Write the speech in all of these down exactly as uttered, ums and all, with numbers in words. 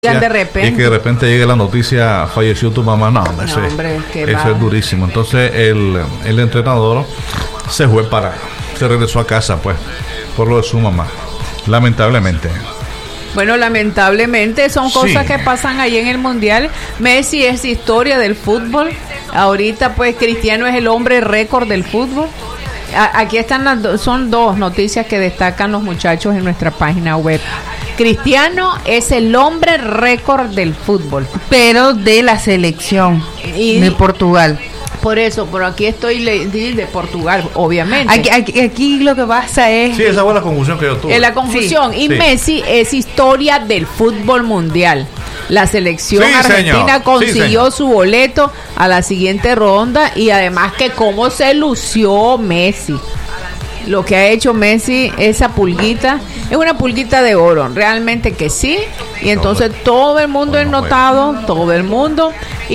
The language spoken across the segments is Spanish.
de repente. Y que de repente llegue la noticia, falleció tu mamá. No, no ese, hombre, eso es durísimo. Entonces el, el entrenador se fue para, se regresó a casa pues, por lo de su mamá, lamentablemente. Bueno, lamentablemente son cosas Sí. que pasan ahí en el Mundial. Messi es historia del fútbol. Ahorita pues Cristiano es el hombre récord del fútbol. A- aquí están las do- son dos noticias que destacan los muchachos en nuestra página web. Cristiano es el hombre récord del fútbol. Pero de la selección Y- de Portugal. Por eso, por aquí estoy le- de, de Portugal, obviamente. Aquí, aquí, aquí lo que pasa es... Sí, esa fue la confusión que yo tuve. Es la confusión. Y Sí. Messi es historia del fútbol mundial. La selección Sí, argentina señor. consiguió Sí, señor. su boleto a la siguiente ronda y además que cómo se lució Messi. Lo que ha hecho Messi, esa pulguita, es una pulguita de oro, realmente que sí. Y entonces todo el mundo es Bueno, notado, todo el mundo.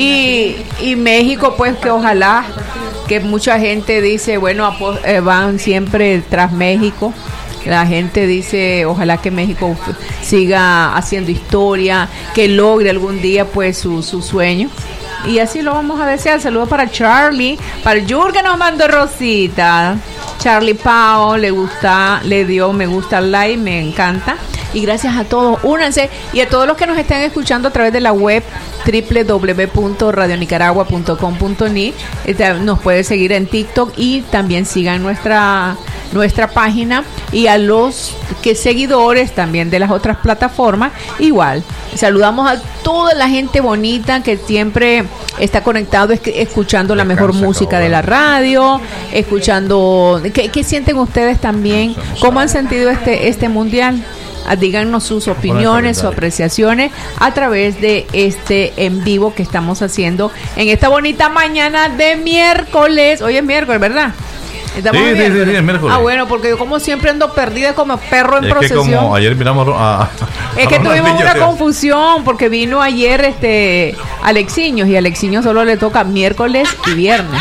Y, y México, pues que ojalá, que mucha gente dice, bueno, apo- eh, van siempre tras México. La gente dice, ojalá que México f- siga haciendo historia, que logre algún día pues su, su sueño. Y así lo vamos a desear. Saludos para Charlie, para Jur que nos mandó Rosita. Charlie Pao le gusta, le dio me gusta al like, me encanta. Y gracias a todos, únanse. Y a todos los que nos estén escuchando a través de la web doble u doble u doble u punto radio nicaragua punto com punto ni, este, nos puede seguir en TikTok y también sigan nuestra nuestra página, y a los que seguidores también de las otras plataformas igual. Saludamos a toda la gente bonita que siempre está conectado es- escuchando la mejor Descansa, música de cabrón. la radio, escuchando. ¿Qué, qué sienten ustedes también? ¿Cómo han sentido este este mundial? Ah, díganos sus opiniones, sus calendario. apreciaciones a través de este en vivo que estamos haciendo en esta bonita mañana de miércoles. Hoy es miércoles, ¿verdad? Estamos Sí, en sí, sí, sí, es miércoles. Ah, bueno, porque yo como siempre ando perdida como perro en Es que procesión. como ayer miramos a... a- Es que a tuvimos Ronaldinho, una que- confusión porque vino ayer este Alexiños y Alexiños solo le toca miércoles y viernes.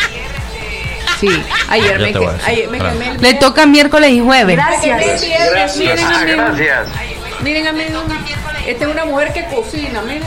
Sí, ayer Ya me, te voy a que- decir. ayer me Espera. quemé el Le toca miércoles y jueves. Gracias. Gracias. Miren, Ah, amigos. gracias. Miren, amigos. Esta es una mujer que cocina, miren.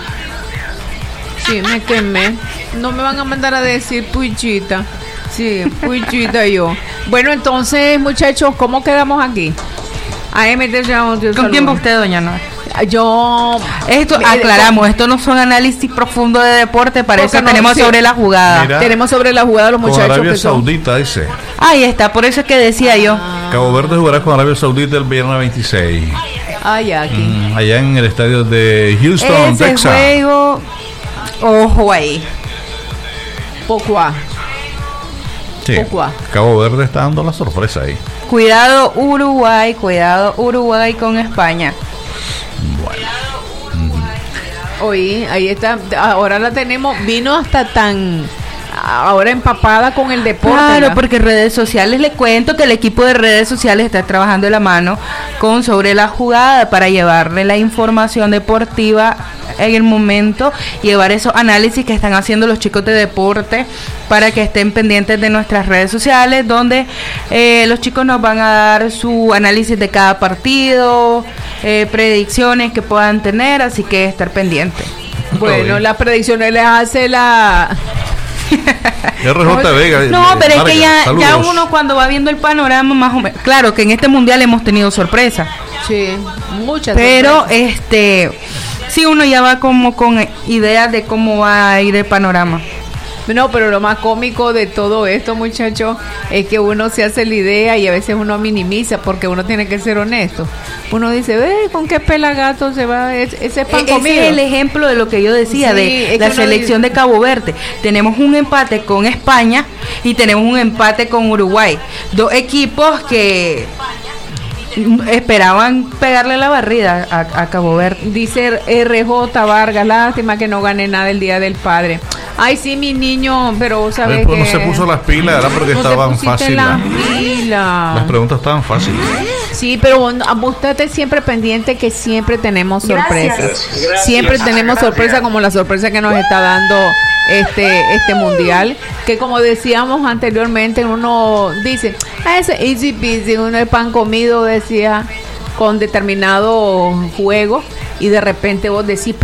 Sí, me quemé. No me van a mandar a decir puichita. Sí, puichita yo. Bueno, entonces, muchachos, ¿cómo quedamos aquí? A M T ¿Con quién va usted, doña Nora? Yo. Esto, me- aclaramos, esto no son análisis profundos de deporte, para Porque eso no, tenemos sí. sobre la jugada. Mira. Tenemos sobre la jugada los Con muchachos Arabia que son. Saudita, dice. Ahí está, por eso es que decía yo. Cabo Verde jugará con Arabia Saudita el viernes veintiséis. Ah, ya, aquí. Mm, allá en el estadio de Houston, Ese Texas. juego, ojo ahí. Poco a. Sí. poco a. Cabo Verde está dando la sorpresa ahí. Cuidado Uruguay, cuidado Uruguay con España. Oí, ahí está. Ahora la tenemos. Vino hasta tan. Ahora empapada con el deporte. Claro, ¿verdad? porque redes sociales, le cuento que el equipo de redes sociales está trabajando de la mano con Sobre la Jugada para llevarle la información deportiva en el momento, llevar esos análisis que están haciendo los chicos de deporte para que estén pendientes de nuestras redes sociales, donde eh, los chicos nos van a dar su análisis de cada partido, eh, predicciones que puedan tener, así que estar pendientes. Bueno, Oí. las predicciones les hace la. R J Vega. No, eh, pero es Vargas, que ya, ya saludos. uno cuando va viendo el panorama más o menos, claro que en este mundial hemos tenido sorpresas, Sí, muchas. pero sorpresas. este sí uno ya va como con ideas de cómo va a ir el panorama. No, pero lo más cómico de todo esto, muchachos, es que uno se hace la idea y a veces uno minimiza porque uno tiene que ser honesto. Uno dice, ve, ¿con qué pelagato se va? Es- Ese es pan E- comido. Ese es el ejemplo de lo que yo decía, Sí, de es que la uno selección dice- de Cabo Verde. Tenemos un empate con España y tenemos un empate con Uruguay. Dos equipos que mm, esperaban pegarle la barrida a, a Cabo Verde. Dice R J Vargas, lástima que no gane nada el Día del Padre. Ay, sí, mi niño, pero Ay, sabes pues que... no se puso las pilas, era porque No te estaban pusiste fáciles. las Las pilas. preguntas estaban fáciles. Sí, pero usted esté siempre pendiente que siempre tenemos sorpresas. Gracias. Siempre tenemos Gracias. sorpresas como la sorpresa que nos está dando este este mundial, que como decíamos anteriormente, uno dice, ah, ese easy peasy, uno es pan comido, decía, con determinado juego. y de repente vos decís,